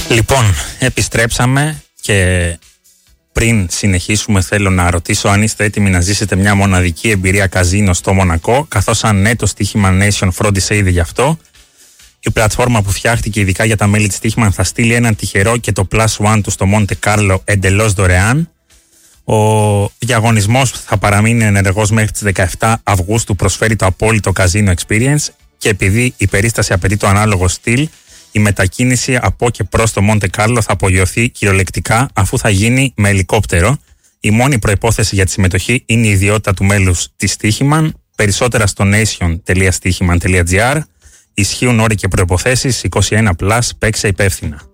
Λοιπόν, επιστρέψαμε και πριν συνεχίσουμε θέλω να ρωτήσω αν είστε έτοιμοι να ζήσετε μια μοναδική εμπειρία καζίνο στο Μονακό, καθώς αν ναι, το στοίχημα Nation φρόντισε ήδη γι' αυτό. Η πλατφόρμα που φτιάχτηκε ειδικά για τα μέλη της στοίχημα θα στείλει έναν τυχερό και το Plus One του στο Μοντε Κάρλο εντελώς δωρεάν. Ο διαγωνισμός θα παραμείνει ενεργός μέχρι τις 17 Αυγούστου, προσφέρει το απόλυτο Casino Experience και επειδή η περίσταση απαιτεί το ανάλογο στυλ, η μετακίνηση από και προς το Μοντε Κάρλο θα απογειωθεί κυριολεκτικά αφού θα γίνει με ελικόπτερο. Η μόνη προϋπόθεση για τη συμμετοχή είναι η ιδιότητα του μέλους της Στοίχημαν. Περισσότερα στο nation.stichiman.gr. Ισχύουν όροι και προϋποθέσεις. 21+, παίξε υπεύθυνα.